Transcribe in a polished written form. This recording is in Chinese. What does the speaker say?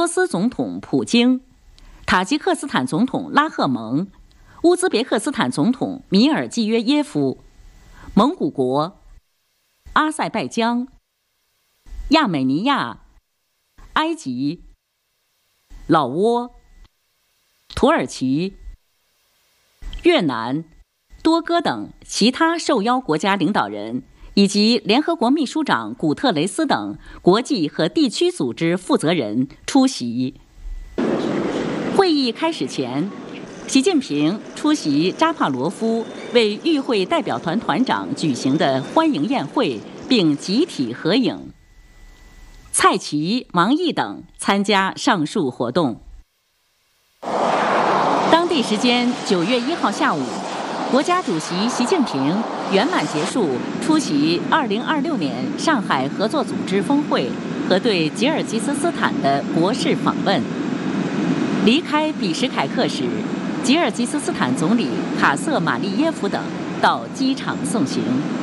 罗斯总统普京、塔吉克斯坦总统拉赫蒙、乌兹别克斯坦总统米尔济约耶夫、蒙古国、阿塞拜疆、亚美尼亚、埃及、老挝、土耳其、越南、多哥等其他受邀国家领导人，以及联合国秘书长古特雷斯等国际和地区组织负责人出席。会议开始前，习近平出席扎帕罗夫为与会代表团团长举行的欢迎宴会，并集体合影。蔡奇、王毅等参加上述活动。当地时间9月1号下午，国家主席习近平圆满结束出席2026年上海合作组织峰会和对吉尔吉斯斯坦的国事访问。离开比什凯克时，吉尔吉斯斯坦总理卡瑟马利耶夫等到机场送行。